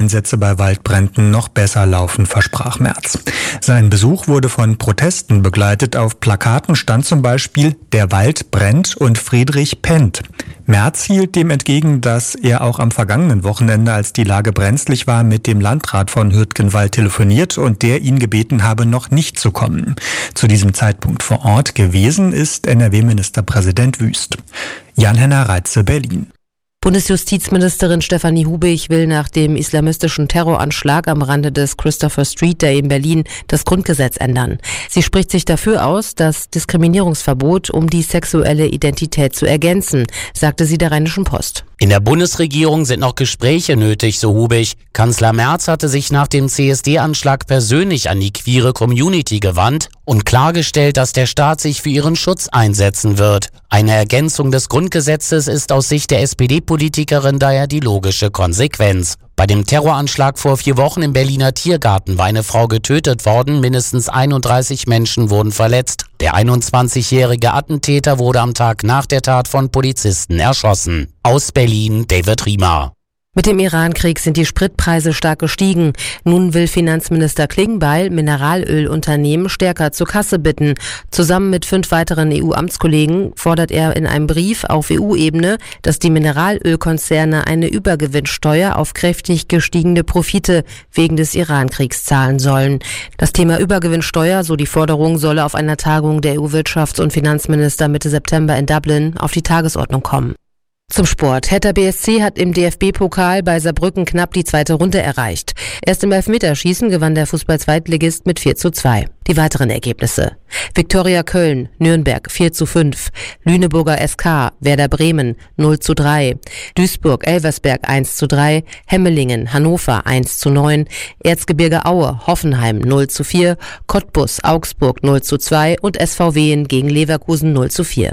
Einsätze bei Waldbränden noch besser laufen, versprach Merz. Sein Besuch wurde von Protesten begleitet. Auf Plakaten stand zum Beispiel „Der Wald brennt und Friedrich pennt". Merz hielt dem entgegen, dass er auch am vergangenen Wochenende, als die Lage brenzlig war, mit dem Landrat von Hürtgenwald telefoniert und der ihn gebeten habe, noch nicht zu kommen. Zu diesem Zeitpunkt vor Ort gewesen ist NRW-Ministerpräsident Wüst. Jan-Henner Reitze, Berlin. Bundesjustizministerin Stefanie Hubig will nach dem islamistischen Terroranschlag am Rande des Christopher Street Day in Berlin das Grundgesetz ändern. Sie spricht sich dafür aus, das Diskriminierungsverbot um die sexuelle Identität zu ergänzen, sagte sie der Rheinischen Post. In der Bundesregierung sind noch Gespräche nötig, so Hubig. Kanzler Merz hatte sich nach dem CSD-Anschlag persönlich an die queere Community gewandt und klargestellt, dass der Staat sich für ihren Schutz einsetzen wird. Eine Ergänzung des Grundgesetzes ist aus Sicht der SPD-Politikerin daher die logische Konsequenz. Bei dem Terroranschlag vor 4 Wochen im Berliner Tiergarten war eine Frau getötet worden, mindestens 31 Menschen wurden verletzt. Der 21-jährige Attentäter wurde am Tag nach der Tat von Polizisten erschossen. Aus Berlin, David Riemer. Mit dem Iran-Krieg sind die Spritpreise stark gestiegen. Nun will Finanzminister Klingbeil Mineralölunternehmen stärker zur Kasse bitten. Zusammen mit 5 weiteren EU-Amtskollegen fordert er in einem Brief auf EU-Ebene, dass die Mineralölkonzerne eine Übergewinnsteuer auf kräftig gestiegene Profite wegen des Iran-Kriegs zahlen sollen. Das Thema Übergewinnsteuer, so die Forderung, solle auf einer Tagung der EU-Wirtschafts- und Finanzminister Mitte September in Dublin auf die Tagesordnung kommen. Zum Sport. Hertha BSC hat im DFB-Pokal bei Saarbrücken knapp die 2. Runde erreicht. Erst im Elfmeterschießen gewann der Fußball-Zweitligist mit 4:2. Die weiteren Ergebnisse: Viktoria Köln, Nürnberg 4:5, Lüneburger SK, Werder Bremen 0:3, Duisburg-Elversberg 1:3, Hemmelingen, Hannover 1:9, Erzgebirge Aue, Hoffenheim 0:4, Cottbus, Augsburg 0:2 und SV Wien gegen Leverkusen 0:4.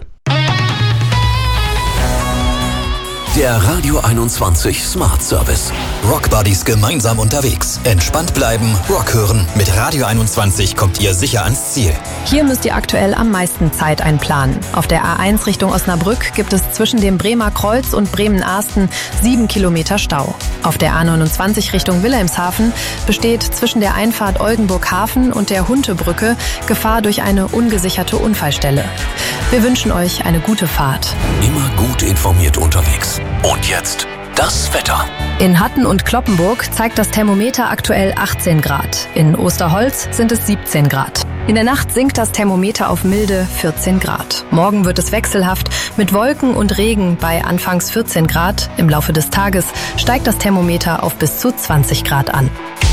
Der Radio 21 Smart Service. Rock Buddies gemeinsam unterwegs. Entspannt bleiben, Rock hören. Mit Radio 21 kommt ihr sicher ans Ziel. Hier müsst ihr aktuell am meisten Zeit einplanen. Auf der A1 Richtung Osnabrück gibt es zwischen dem Bremer Kreuz und Bremen-Ahsten 7 Kilometer Stau. Auf der A29 Richtung Wilhelmshaven besteht zwischen der Einfahrt Oldenburg-Hafen und der Huntebrücke Gefahr durch eine ungesicherte Unfallstelle. Wir wünschen euch eine gute Fahrt. Immer gut informiert unterwegs. Und jetzt das Wetter. In Hatten und Cloppenburg zeigt das Thermometer aktuell 18 Grad. In Osterholz sind es 17 Grad. In der Nacht sinkt das Thermometer auf milde 14 Grad. Morgen wird es wechselhaft mit Wolken und Regen bei anfangs 14 Grad. Im Laufe des Tages steigt das Thermometer auf bis zu 20 Grad an.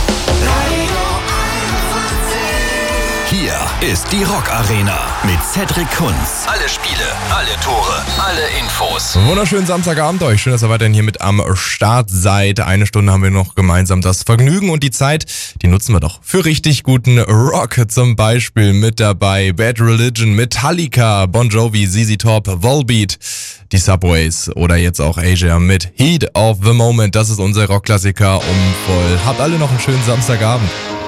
Hier ist die Rock Arena mit Cedric Kunz. Alle Spiele, alle Tore, alle Infos. Wunderschönen Samstagabend euch. Schön, dass ihr weiterhin hier mit am Start seid. 1 Stunde haben wir noch gemeinsam das Vergnügen und die Zeit, die nutzen wir doch für richtig guten Rock. Zum Beispiel mit dabei Bad Religion, Metallica, Bon Jovi, ZZ Top, Volbeat, die Subways oder jetzt auch Asia mit Heat of the Moment. Das ist unser Rockklassiker voll. Habt alle noch einen schönen Samstagabend.